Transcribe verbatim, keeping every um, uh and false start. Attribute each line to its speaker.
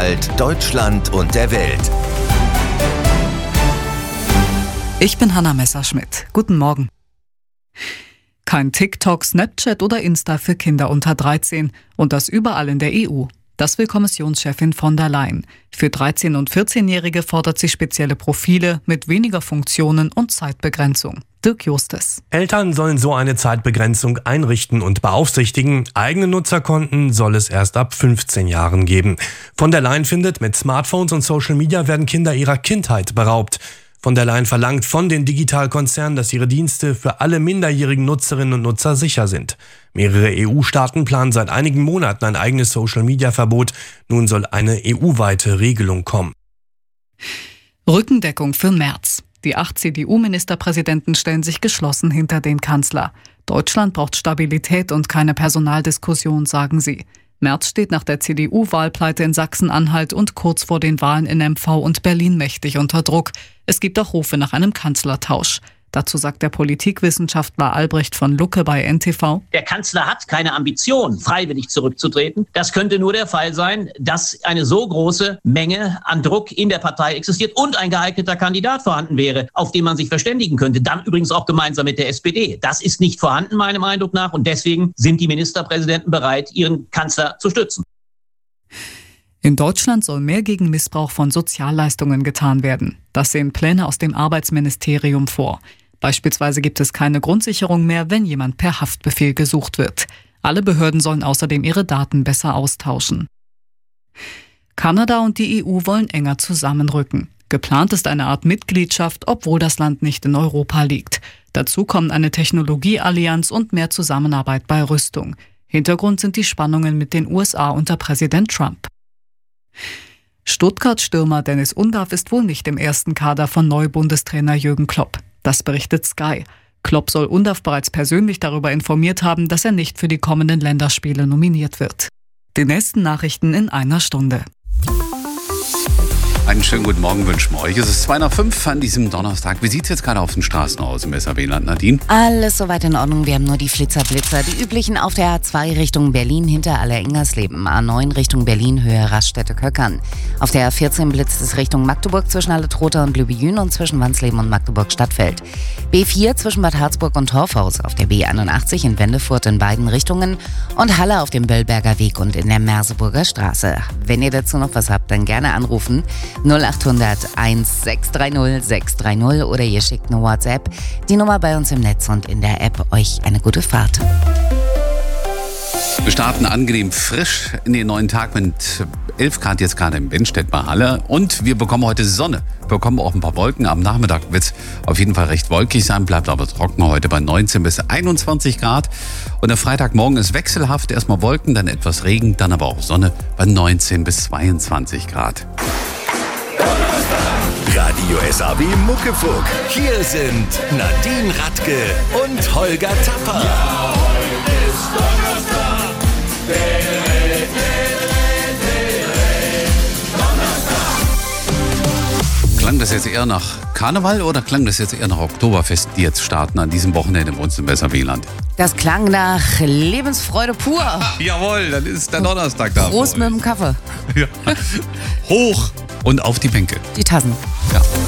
Speaker 1: Haushalt, Deutschland und der Welt.
Speaker 2: Ich bin Hanna Messerschmidt. Guten Morgen. Kein TikTok, Snapchat oder Insta für Kinder unter dreizehn. Und das überall in der E U. Das will Kommissionschefin von der Leyen. Für dreizehn- und vierzehnjährige fordert sie spezielle Profile mit weniger Funktionen und Zeitbegrenzung. Dirk Justes.
Speaker 3: Eltern sollen so eine Zeitbegrenzung einrichten und beaufsichtigen. Eigene Nutzerkonten soll es erst ab fünfzehn Jahren geben. Von der Leyen findet, mit Smartphones und Social Media werden Kinder ihrer Kindheit beraubt. Von der Leyen verlangt von den Digitalkonzernen, dass ihre Dienste für alle minderjährigen Nutzerinnen und Nutzer sicher sind. Mehrere E U-Staaten planen seit einigen Monaten ein eigenes Social-Media-Verbot. Nun soll eine E U-weite Regelung kommen.
Speaker 2: Rückendeckung für Merz. Die acht C D U-Ministerpräsidenten stellen sich geschlossen hinter den Kanzler. Deutschland braucht Stabilität und keine Personaldiskussion, sagen sie. Merz steht nach der C D U-Wahlpleite in Sachsen-Anhalt und kurz vor den Wahlen in M V und Berlin mächtig unter Druck. Es gibt auch Rufe nach einem Kanzlertausch. Dazu sagt der Politikwissenschaftler Albrecht von Lucke bei N T V:
Speaker 4: Der Kanzler hat keine Ambition, freiwillig zurückzutreten. Das könnte nur der Fall sein, dass eine so große Menge an Druck in der Partei existiert und ein geeigneter Kandidat vorhanden wäre, auf den man sich verständigen könnte. Dann übrigens auch gemeinsam mit der S P D. Das ist nicht vorhanden, meinem Eindruck nach. Und deswegen sind die Ministerpräsidenten bereit, ihren Kanzler zu stützen.
Speaker 2: In Deutschland soll mehr gegen Missbrauch von Sozialleistungen getan werden. Das sehen Pläne aus dem Arbeitsministerium vor. Beispielsweise gibt es keine Grundsicherung mehr, wenn jemand per Haftbefehl gesucht wird. Alle Behörden sollen außerdem ihre Daten besser austauschen. Kanada und die E U wollen enger zusammenrücken. Geplant ist eine Art Mitgliedschaft, obwohl das Land nicht in Europa liegt. Dazu kommen eine Technologieallianz und mehr Zusammenarbeit bei Rüstung. Hintergrund sind die Spannungen mit den U S A unter Präsident Trump. Stuttgart-Stürmer Dennis Undaff ist wohl nicht im ersten Kader von Neu-Bundestrainer Jürgen Klopp. Das berichtet Sky. Klopp soll Undaff bereits persönlich darüber informiert haben, dass er nicht für die kommenden Länderspiele nominiert wird. Die nächsten Nachrichten in einer Stunde.
Speaker 5: Einen schönen guten Morgen wünschen wir euch. Es ist zwei nach fünf an diesem Donnerstag. Wie sieht es jetzt gerade auf den Straßen aus im S R W-Land, Nadine?
Speaker 6: Alles soweit in Ordnung. Wir haben nur die Flitzer-Blitzer. Die üblichen auf der A zwei Richtung Berlin hinter Aller-Ingersleben. A neun Richtung Berlin Höhe Raststätte-Köckern. Auf der A vierzehn blitzt es Richtung Magdeburg zwischen Halle-Trotha und Lübejün und zwischen Wansleben und Magdeburg-Stadtfeld. B vier zwischen Bad Harzburg und Torfhaus. Auf der B einundachtzig in Wendefurt in beiden Richtungen. Und Halle auf dem Böllberger Weg und in der Merseburger Straße. Wenn ihr dazu noch was habt, dann gerne anrufen. null achthundert eins sechs drei null sechs drei null oder ihr schickt eine WhatsApp. Die Nummer bei uns im Netz und in der App. Euch eine gute Fahrt.
Speaker 5: Wir starten angenehm frisch in den neuen Tag mit elf Grad jetzt gerade in Benstedt bei Halle. Und wir bekommen heute Sonne. Wir bekommen auch ein paar Wolken. Am Nachmittag wird es auf jeden Fall recht wolkig sein, bleibt aber trocken heute bei neunzehn bis einundzwanzig Grad. Und der Freitagmorgen ist wechselhaft. Erstmal Wolken, dann etwas Regen, dann aber auch Sonne bei neunzehn bis zweiundzwanzig Grad.
Speaker 1: Radio S A W Muckefuck. Hier sind Nadine Radke und Holger Tapper. Ja, heute ist Donnerstag.
Speaker 5: Klang das jetzt eher nach Karneval oder klang das jetzt eher nach Oktoberfest, die jetzt starten an diesem Wochenende bei uns im S R W-Land?
Speaker 6: Das klang nach Lebensfreude pur.
Speaker 5: Jawohl, dann ist der Donnerstag da.
Speaker 6: Prost mit dem Kaffee.
Speaker 5: Ja. Hoch und auf die Bänke.
Speaker 6: Die Tassen.
Speaker 5: Ja.